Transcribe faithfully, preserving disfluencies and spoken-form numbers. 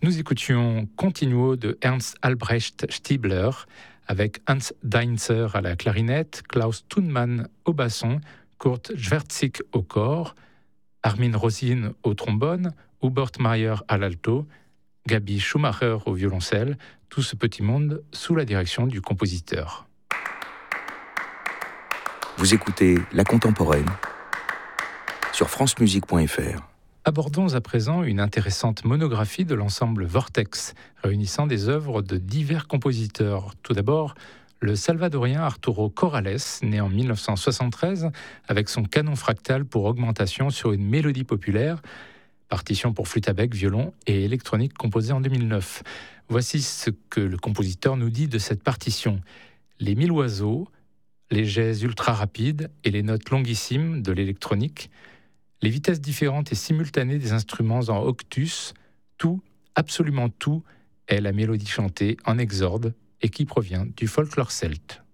Nous écoutions Continuo de Ernst Albrecht Stiebler avec Hans Deinzer à la clarinette, Klaus Thunmann au basson, Kurt Schwerzig au cor, Armin Rosin au trombone, Hubert Mayer à l'alto, Gabi Schumacher au violoncelle, tout ce petit monde sous la direction du compositeur. Vous écoutez La Contemporaine sur francemusique point f r. Abordons à présent une intéressante monographie de l'ensemble Vortex, réunissant des œuvres de divers compositeurs. Tout d'abord, le salvadorien Arturo Corrales, né en dix-neuf cent soixante-treize, avec son canon fractal pour augmentation sur une mélodie populaire, partition pour flûte à bec, violon et électronique composée en deux mille neuf. Voici ce que le compositeur nous dit de cette partition. Les mille oiseaux, les jets ultra rapides et les notes longuissimes de l'électronique, les vitesses différentes et simultanées des instruments en octus, tout, absolument tout, est la mélodie chantée en exorde et qui provient du folklore celte.